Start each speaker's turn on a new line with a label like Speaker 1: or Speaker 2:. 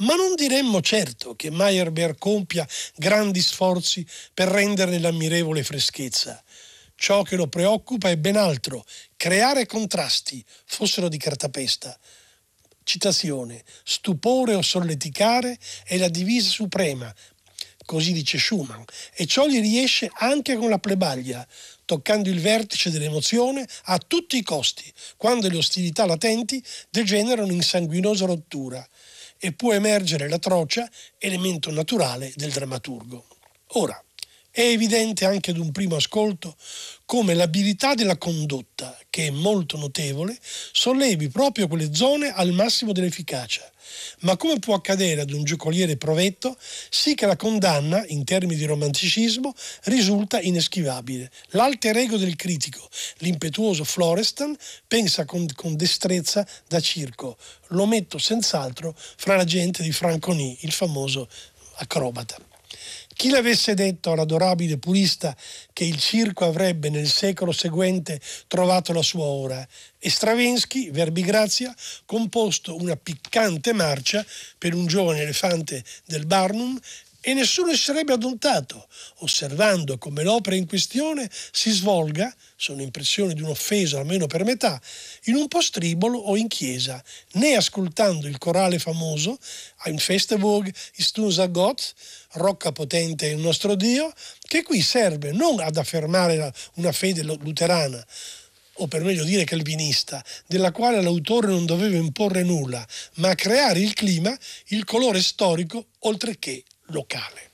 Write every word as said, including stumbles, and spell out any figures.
Speaker 1: ma non diremmo certo che Meyerbeer compia grandi sforzi per renderne l'ammirevole freschezza. Ciò che lo preoccupa è ben altro, creare contrasti, fossero di cartapesta. Citazione: stupore o solleticare è la divisa suprema, così dice Schumann, e ciò gli riesce anche con la plebaglia, toccando il vertice dell'emozione a tutti i costi, quando le ostilità latenti degenerano in sanguinosa rottura, e può emergere la trocia, elemento naturale del drammaturgo. Ora, è evidente anche ad un primo ascolto come l'abilità della condotta, che è molto notevole, sollevi proprio quelle zone al massimo dell'efficacia. Ma come può accadere ad un giocoliere provetto, sì che la condanna, in termini di romanticismo, risulta ineschivabile. L'alter ego del critico, l'impetuoso Florestan, pensa con, con destrezza da circo. Lo metto senz'altro fra la gente di Franconi, il famoso acrobata. Chi l'avesse detto all'adorabile purista che il circo avrebbe nel secolo seguente trovato la sua ora? E Stravinsky, verbigrazia, composto una piccante marcia per un giovane elefante del Barnum, e nessuno si sarebbe addontato, osservando come l'opera in questione si svolga, sono impressioni di un offeso almeno per metà, in un postribolo o in chiesa, né ascoltando il corale famoso Ein Festeburg ist unser Gott, Rocca potente è il nostro Dio, che qui serve non ad affermare una fede luterana, o per meglio dire calvinista, della quale l'autore non doveva imporre nulla, ma a creare il clima, il colore storico, oltre che locale.